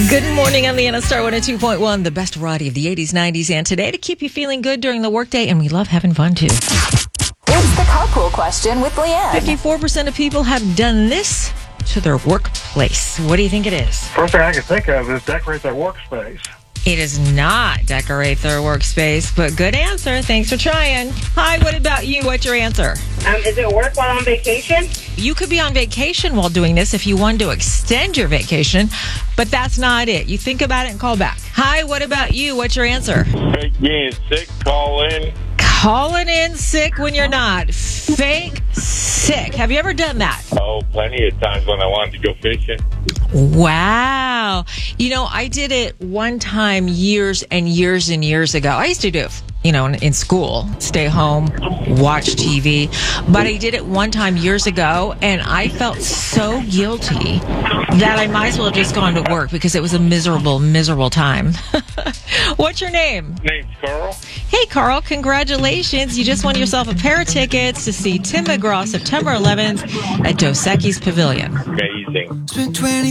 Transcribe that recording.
Good morning on the Star 102.1, the best variety of the 80s, 90s, and today to keep you feeling good during the workday, and we love having fun too. It's the carpool question with Leanne. 54% of people have done this to their workplace. What do you think it is? First thing I can think of is decorate their workspace. It is not decorate their workspace, but good answer. Thanks for trying. Hi, what about you? What's your answer? Is it work while on vacation? You could be on vacation while doing this if you wanted to extend your vacation, but that's not it. You think about it and call back. Hi, what about you? What's your answer? Fake being sick, call in. Calling in sick when you're not. Fake sick. Have you ever done that? Oh, plenty of times when I wanted to go fishing. Wow. You know, I did it one time years and years and years ago. I used to do it, in school, stay home, watch TV. But I did it one time years ago, and I felt so guilty that I might as well have just gone to work because it was a miserable, miserable time. What's your name? Name's Carl. Hey, Carl, congratulations. You just won yourself a pair of tickets to see Tim McGraw September 11th at Dos Equis Pavilion. Amazing.